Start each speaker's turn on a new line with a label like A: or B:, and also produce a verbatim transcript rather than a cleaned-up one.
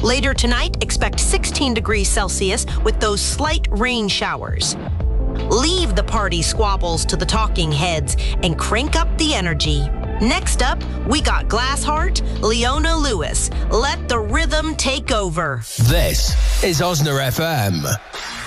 A: Later tonight, expect sixteen degrees Celsius with those slight rain showers. Leave the party squabbles to the talking heads and crank up the energy. Next up, we got Glassheart, Leona Lewis. Let the rhythm take over.
B: This is Osna F M.